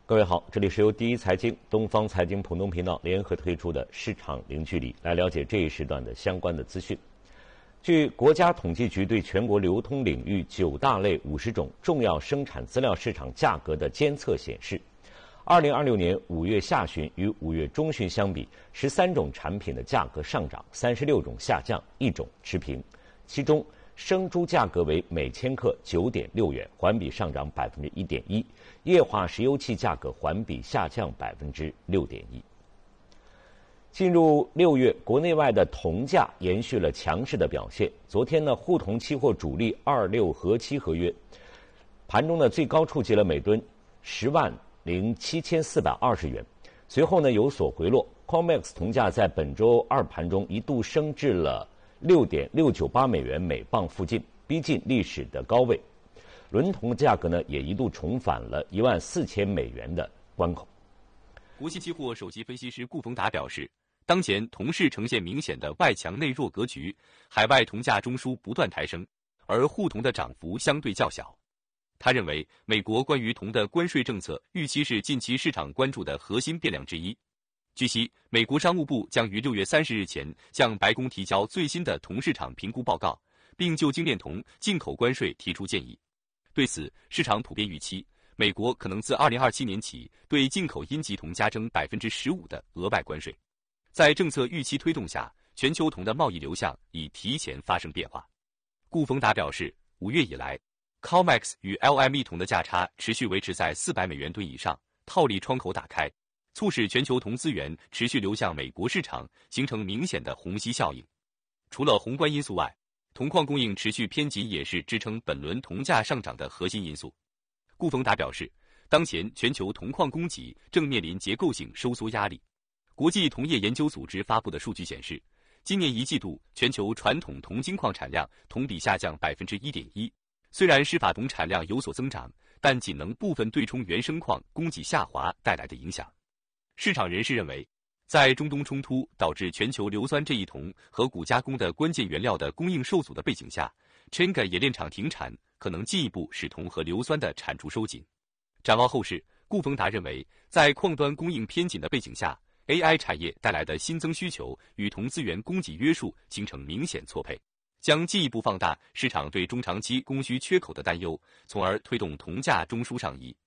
各位好，这里是由第一财经、东方财经浦东频道联合推出的市场零距离，来了解这一时段的相关的资讯。据国家统计局对全国流通领域9大类50种重要生产资料市场价格的监测显示，2026年5月下旬与5月中旬相比，13种产品的价格上涨，36种下降，1种持平。其中，生猪价格为每千克9.6元，环比上涨1.1%；液化石油气价格环比下降6.1%。进入6月，国内外的铜价延续了强势的表现。昨天呢，沪铜期货主力26合期合约盘中呢最高触及了每吨10.7420元，随后呢有所回落。COMEX 铜价在本周二盘中一度升至了6.698美元每磅附近，逼近历史的高位。伦铜价格呢也一度重返了14000美元的关口。 国信期货首席分析师顾逢达表示，当前铜市呈现明显的外强内弱格局，海外铜价中枢不断抬升，而沪铜的涨幅相对较小。他认为，美国关于铜的关税政策预期是近期市场关注的核心变量之一。据悉，美国商务部将于6月30日前向白宫提交最新的铜市场评估报告，并就精炼铜进口关税提出建议。对此，市场普遍预期，美国可能自2027年起对进口阴极铜加征15%的额外关税。在政策预期推动下，全球铜的贸易流向已提前发生变化。顾逢达表示，5月以来 COMEX 与 LME 铜的价差持续维持在400美元吨以上，套利窗口打开，促使全球铜资源持续流向美国市场，形成明显的虹吸效应。除了宏观因素外，铜矿供应持续偏紧也是支撑本轮铜价上涨的核心因素。顾逢达表示，当前全球铜矿供给正面临结构性收缩压力。国际铜业研究组织发布的数据显示，今年1季度全球传统铜精矿产量同比下降1.1%。虽然施法铜产量有所增长，但仅能部分对冲原生矿供给下滑带来的影响。市场人士认为，在中东冲突导致全球硫酸这一铜和钴加工的关键原料的供应受阻的背景下，Chinga 冶炼厂停产可能进一步使铜和硫酸的产出收紧。展望后市，顾逢达认为，在矿端供应偏紧的背景下，AI 产业带来的新增需求与铜资源供给约束形成明显错配，将进一步放大市场对中长期供需缺口的担忧，从而推动铜价中枢上移。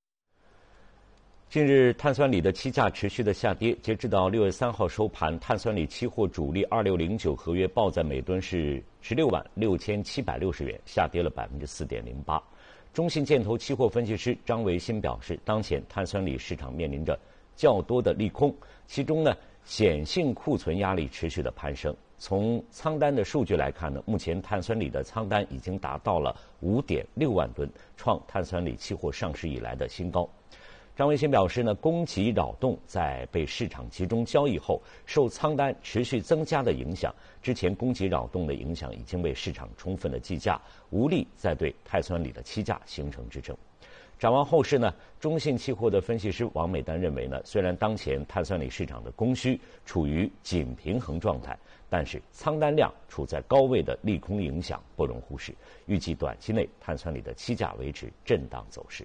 近日，碳酸锂的期价持续的下跌，截止到6月3号收盘，碳酸锂期货主力2609合约报在每吨是166760元，下跌了4.08%。中信建投期货分析师张维新表示，当前碳酸锂市场面临着较多的利空，其中呢，显性库存压力持续的攀升。从仓单的数据来看呢，目前碳酸锂的仓单已经达到了5.6万吨，创碳酸锂期货上市以来的新高。张维新表示呢，供给扰动在被市场集中交易后，受仓单持续增加的影响，之前供给扰动的影响已经被市场充分的计价，无力再对碳酸锂的期价形成支撑。展望后市呢，中信期货的分析师王美丹认为呢，虽然当前碳酸锂市场的供需处于紧平衡状态，但是仓单量处在高位的利空影响不容忽视，预计短期内碳酸锂的期价维持震荡走势。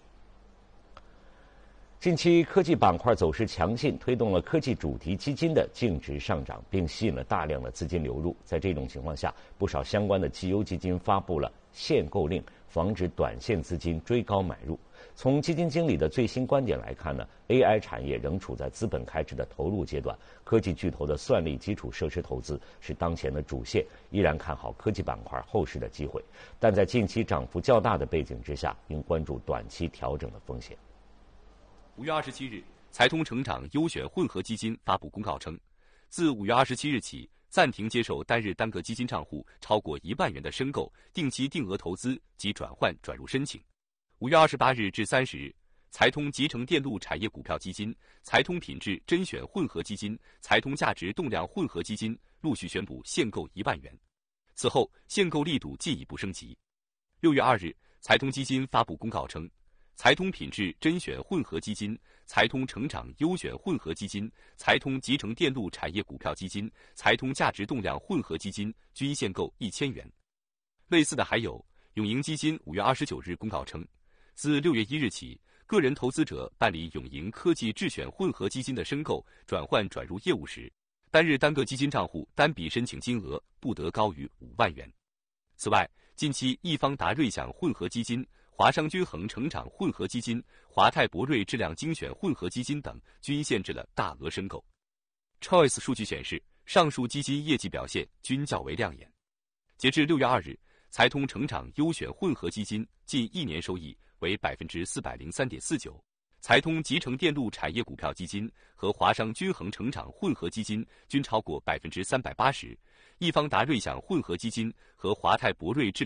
近期科技板块走势强劲，推动了科技主题基金的净值上涨，并吸引了大量的资金流入。在这种情况下，不少相关的绩优基金发布了限购令，防止短线资金追高买入。从基金经理的最新观点来看呢， AI 产业仍处在资本开支的投入阶段，科技巨头的算力基础设施投资是当前的主线，依然看好科技板块后市的机会，但在近期涨幅较大的背景之下，应关注短期调整的风险。 5月27日，财通成长优选混合基金发布公告称，自5月27日起暂停接受单日单个基金账户超过1万元的申购、定期定额投资及转换转入申请。5月28日至30日，财通集成电路产业股票基金、财通品质甄选混合基金、财通价值动量混合基金陆续宣布限购1万元。此后，限购力度进一步升级。6月2日，财通基金发布公告称，财通品质甄选混合基金、财通成长优选混合基金、财通集成电路产业股票基金、财通价值动量混合基金均限购1000元。类似的还有永盈基金5月29日公告称， 自6月1日起，个人投资者办理永盈科技智选混合基金的申购、转换转入业务时，单日单个基金账户单笔申请金额不得高于5万元。此外，近期易方达瑞享混合基金、华商均衡成长混合基金、华泰博瑞质量精选混合基金等均限制了大额申购。Choice 数据显示，上述基金业绩表现均较为亮眼。截至6月2日，财通成长优选混合基金近1年收益为 403.49%， 财通集成电路产业股票基金和华商均衡成长混合基金均超过 380%， 易方达瑞享混合基金和华泰博瑞质